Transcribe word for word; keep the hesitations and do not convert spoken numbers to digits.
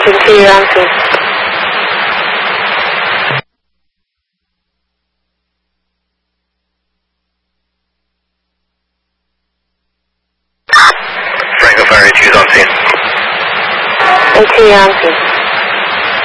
engine two, you're on scene. Franco Fire, A two is on scene. A two, you're on scene.